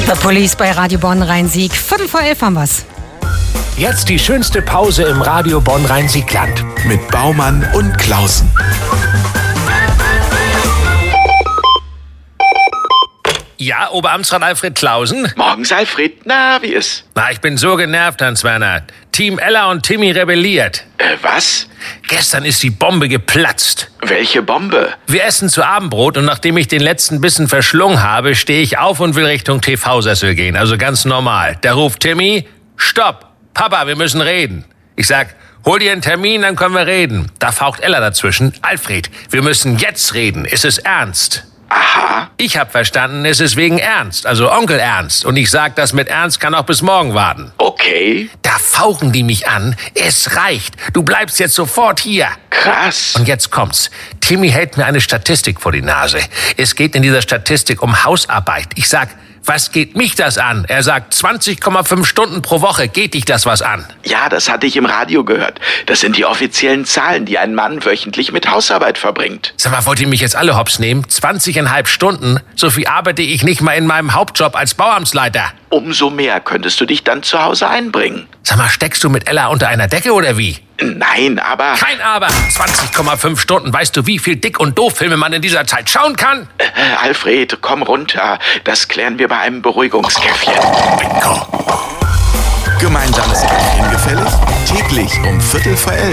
The Police bei Radio Bonn Rhein-Sieg. 11:15 haben wir's. Jetzt die schönste Pause im Radio Bonn Rhein-Sieg-Land. Mit Baumann und Klausen. Ja, Oberamtsrat Alfred Klausen? Morgens, Alfred. Na, wie ist? Na, ich bin so genervt, Hans-Werner. Team Ella und Timmy rebelliert. Was? Gestern ist die Bombe geplatzt. Welche Bombe? Wir essen zu Abendbrot und nachdem ich den letzten Bissen verschlungen habe, stehe ich auf und will Richtung TV-Sessel gehen. Also ganz normal. Da ruft Timmy, stopp, Papa, wir müssen reden. Ich sag, hol dir einen Termin, dann können wir reden. Da faucht Ella dazwischen, Alfred, wir müssen jetzt reden. Ist es ernst? Aha. Ich hab verstanden, es ist wegen Ernst, also Onkel Ernst. Und ich sag, das mit Ernst kann auch bis morgen warten. Okay. Da fauchen die mich an. Es reicht. Du bleibst jetzt sofort hier. Krass. Und jetzt kommt's. Timmy hält mir eine Statistik vor die Nase. Es geht in dieser Statistik um Hausarbeit. Ich sag, was geht mich das an? Er sagt 20,5 Stunden pro Woche. Geht dich das was an? Ja, das hatte ich im Radio gehört. Das sind die offiziellen Zahlen, die ein Mann wöchentlich mit Hausarbeit verbringt. Sag mal, wollt ihr mich jetzt alle hops nehmen? 20,5 Stunden? So viel arbeite ich nicht mal in meinem Hauptjob als Bauamtsleiter. Umso mehr könntest du dich dann zu Hause einbringen. Sag mal, steckst du mit Ella unter einer Decke oder wie? Nein, aber... Kein Aber. 20,5 Stunden. Weißt du, wie viel Dick- und Doof-Filme man in dieser Zeit schauen kann? Alfred, komm runter. Das klären wir bei einem Beruhigungskäffchen. Bingo. Gemeinsames Käffchen gefällig? Täglich um 11:15.